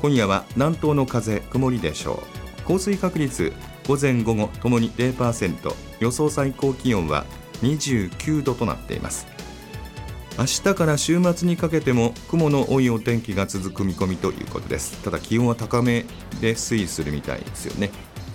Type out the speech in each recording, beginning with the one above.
今夜は南東の風、曇りでしょう。降水確率午前午後ともに 0%、 予想最高気温は29度となっています。明日から週末にかけても雲の多いお天気が続く見込みということです。ただ気温は高めで推移するみたいですよね。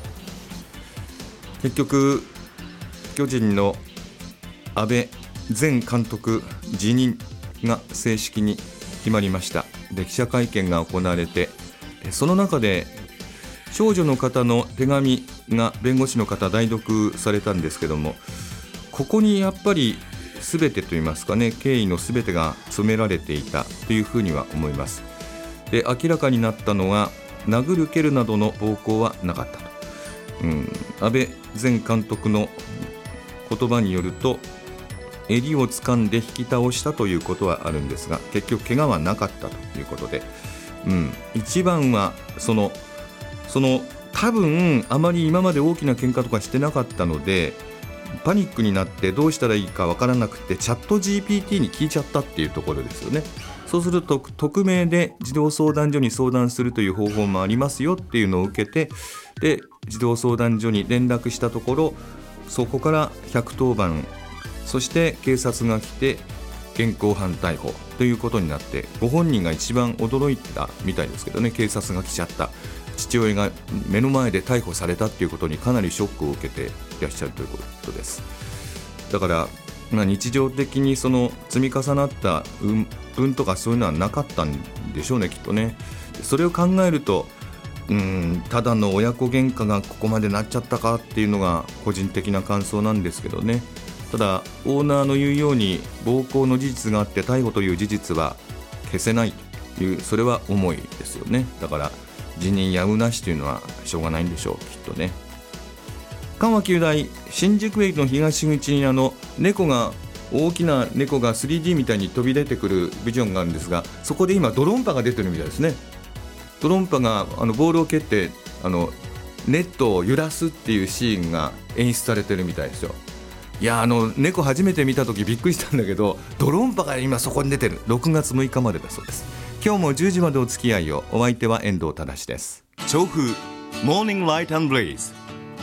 結局巨人の阿部前監督辞任が正式に決まりました。で、記者会見が行われて、その中で少女の方の手紙が弁護士の方代読されたんですけども、ここにやっぱり全てといいますかね、経緯の全てが詰められていたというふうには思います。で、明らかになったのは殴る蹴るなどの暴行はなかったと、安倍前監督の言葉によると襟を掴んで引き倒したということはあるんですが、結局怪我はなかったということで、一番はその多分あまり今まで大きな喧嘩とかしてなかったので、パニックになってどうしたらいいか分からなくてチャット GPT に聞いちゃったっていうところですよね。そうすると匿名で児童相談所に相談するという方法もありますよっていうのを受けて、で児童相談所に連絡したところ、そこから110番、そして警察が来て現行犯逮捕ということになって、ご本人が一番驚いたみたいですけどね。警察が来ちゃった、父親が目の前で逮捕されたということにかなりショックを受けていらっしゃるということです。だから、日常的にその積み重なった運とかそういうのはなかったんでしょうね、きっとね。それを考えると、ただの親子喧嘩がここまでなっちゃったかっていうのが個人的な感想なんですけどね。ただオーナーの言うように暴行の事実があって逮捕という事実は消せないという、それは重いですよね。だから辞任やむなしというのはしょうがないんでしょう、きっとね。緩和球大新宿駅の東口に大きな猫が 3D みたいに飛び出てくるビジョンがあるんですが、そこで今ドロンパが出てるみたいですね。ドロンパがボールを蹴ってネットを揺らすっていうシーンが演出されてるみたいですよ。いや、猫初めて見たときびっくりしたんだけど、ドロンパが今そこに出てる。6月6日までだそうです。今日も10時までお付き合いを。お相手は遠藤忠です。 調布モーニングライト&ブレイズ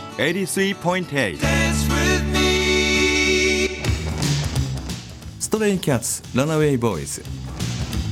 83.8 ストレイキャッツランナウェイボーイズ。